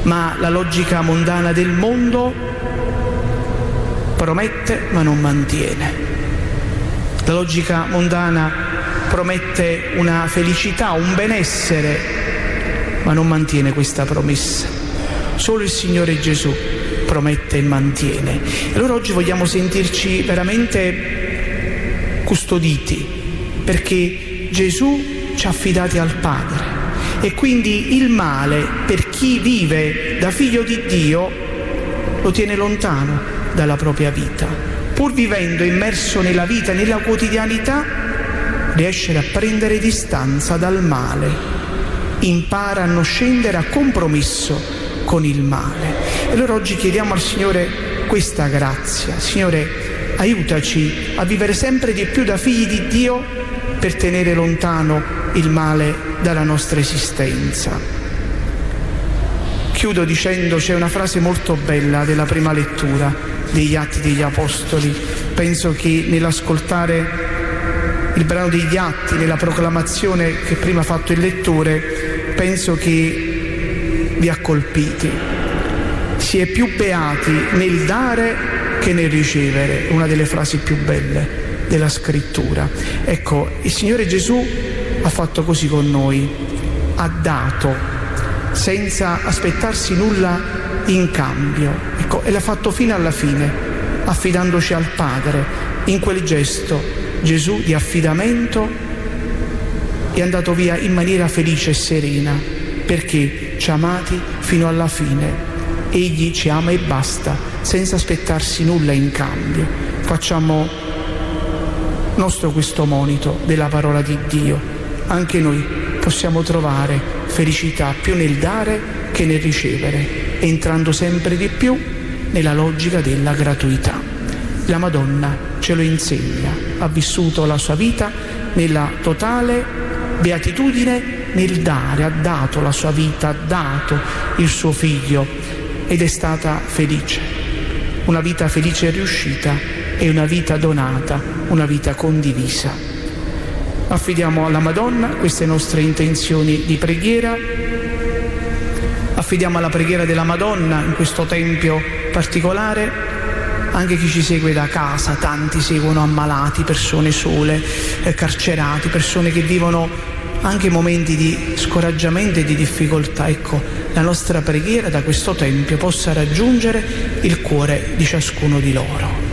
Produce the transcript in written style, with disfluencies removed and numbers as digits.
ma la logica mondana del mondo promette ma non mantiene. La logica mondana promette una felicità, un benessere, ma non mantiene questa promessa. Solo il Signore Gesù promette e mantiene. E allora oggi vogliamo sentirci veramente custoditi, perché Gesù ci ha affidati al Padre, e quindi il male, per chi vive da figlio di Dio, lo tiene lontano dalla propria vita. Pur vivendo immerso nella vita, nella quotidianità, riesce a prendere distanza dal male, impara a non scendere a compromesso con il male. E allora oggi chiediamo al Signore questa grazia. Signore, aiutaci a vivere sempre di più da figli di Dio per tenere lontano il male dalla nostra esistenza. Chiudo dicendo, c'è una frase molto bella della prima lettura degli Atti degli Apostoli. Penso che nell'ascoltare il brano degli Atti, nella proclamazione che prima ha fatto il lettore, penso che vi ha colpiti. Si è più beati nel dare che nel ricevere, una delle frasi più belle della scrittura. Ecco, il Signore Gesù ha fatto così con noi, ha dato senza aspettarsi nulla in cambio, ecco, e l'ha fatto fino alla fine, affidandoci al Padre. In quel gesto Gesù di affidamento è andato via in maniera felice e serena, perché ci ha amati fino alla fine. Egli ci ama e basta, senza aspettarsi nulla in cambio. Facciamo nostro questo monito della parola di Dio. Anche noi possiamo trovare felicità più nel dare che nel ricevere, entrando sempre di più nella logica della gratuità. La Madonna ce lo insegna, ha vissuto la sua vita nella totale beatitudine nel dare, ha dato la sua vita, ha dato il suo figlio ed è stata felice. Una vita felice e riuscita è una vita donata, una vita condivisa. Affidiamo alla Madonna queste nostre intenzioni di preghiera, affidiamo alla preghiera della Madonna in questo tempio particolare anche chi ci segue da casa. Tanti seguono ammalati, persone sole, carcerati, persone che vivono anche momenti di scoraggiamento e di difficoltà. Ecco, la nostra preghiera da questo tempio possa raggiungere il cuore di ciascuno di loro.